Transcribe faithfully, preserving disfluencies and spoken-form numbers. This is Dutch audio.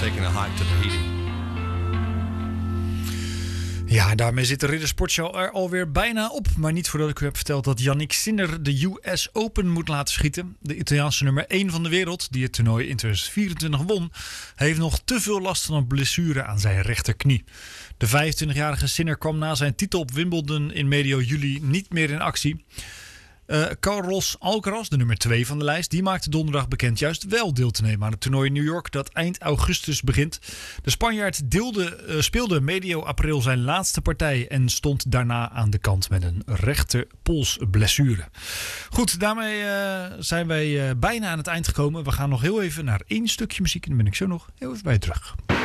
taking a hike to Tahiti. Ja, daarmee zit de Riddersportshow er alweer bijna op. Maar niet voordat ik u heb verteld dat Yannick Sinner de U S Open moet laten schieten. De Italiaanse nummer één van de wereld, die het toernooi in twintig vierentwintig won, heeft nog te veel last van een blessure aan zijn rechterknie. De vijfentwintigjarige Sinner kwam na zijn titel op Wimbledon in medio juli niet meer in actie. Uh, Carlos Alcaraz, de nummer twee van de lijst, die maakte donderdag bekend juist wel deel te nemen aan het toernooi in New York dat eind augustus begint. De Spanjaard deelde, uh, speelde medio april zijn laatste partij en stond daarna aan de kant met een rechterpolsblessure. Goed, daarmee uh, zijn wij uh, bijna aan het eind gekomen. We gaan nog heel even naar één stukje muziek en dan ben ik zo nog heel even bij je terug.